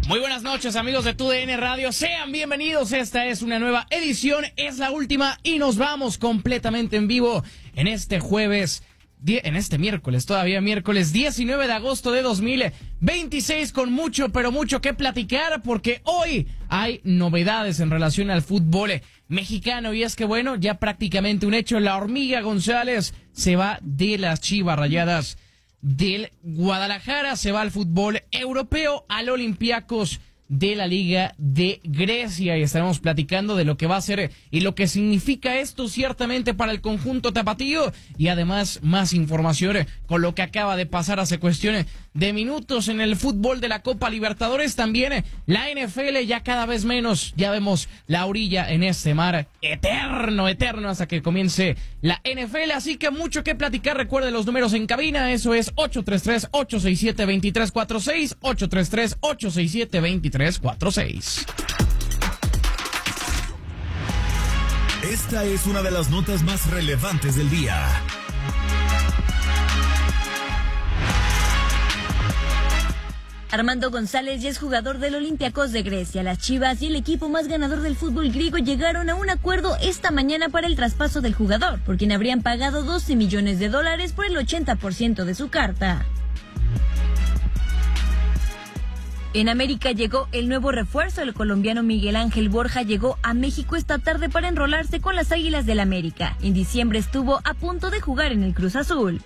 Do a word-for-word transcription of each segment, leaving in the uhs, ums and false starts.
Muy buenas noches, amigos de Tu D N Radio, sean bienvenidos, esta es una nueva edición, es la última y nos vamos completamente en vivo en este jueves, en este miércoles, todavía miércoles diecinueve de agosto de dos mil veintiséis, con mucho, pero mucho que platicar, porque hoy hay novedades en relación al fútbol mexicano, y es que bueno, ya prácticamente un hecho, la Hormiga González se va de las Chivas Rayadas del Guadalajara, se va al fútbol europeo, al Olympiacos de la Liga de Grecia, y estaremos platicando de lo que va a ser y lo que significa esto ciertamente para el conjunto tapatío, y además más información con lo que acaba de pasar hace cuestiones de minutos en el fútbol de la Copa Libertadores. También la N F L ya cada vez menos, ya vemos la orilla en este mar eterno, eterno hasta que comience la N F L, así que mucho que platicar. Recuerde los números en cabina, eso es ocho tres tres, ocho seis siete, dos tres cuatro seis, ocho tres tres, ocho seis siete, dos tres cuatro seis. Esta es una de las notas más relevantes del día. Armando González ya es jugador del Olympiacos de Grecia. Las Chivas y el equipo más ganador del fútbol griego llegaron a un acuerdo esta mañana para el traspaso del jugador, por quien habrían pagado doce millones de dólares por el ochenta por ciento de su carta. En América llegó el nuevo refuerzo. El colombiano Miguel Ángel Borja llegó a México esta tarde para enrolarse con las Águilas del América. En diciembre estuvo a punto de jugar en el Cruz Azul.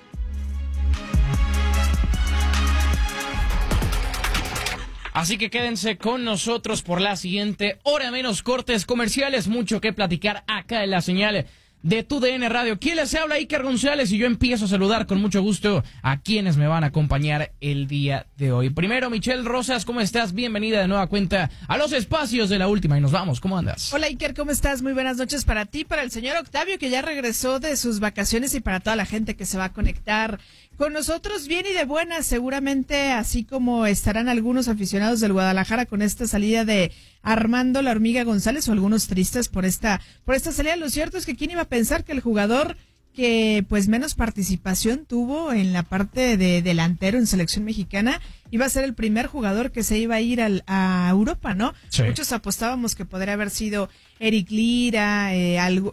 Así que quédense con nosotros por la siguiente hora, menos cortes comerciales, mucho que platicar acá en la señal de Tu D N Radio. ¿Quién les habla? Iker González, y yo empiezo a saludar con mucho gusto a quienes me van a acompañar el día de hoy. Primero, Michelle Rosas, ¿cómo estás? Bienvenida de nueva cuenta a los espacios de La Última, y nos vamos. ¿Cómo andas? Hola, Iker, ¿cómo estás? Muy buenas noches para ti, para el señor Octavio, que ya regresó de sus vacaciones, y para toda la gente que se va a conectar con nosotros bien y de buenas, seguramente, así como estarán algunos aficionados del Guadalajara con esta salida de Armando la Hormiga González, o algunos tristes por esta por esta salida. Lo cierto es que quién iba a pensar que el jugador que pues menos participación tuvo en la parte de delantero en selección mexicana iba a ser el primer jugador que se iba a ir al, a Europa, ¿no? Sí. Muchos apostábamos que podría haber sido Eric Lira, eh, algo,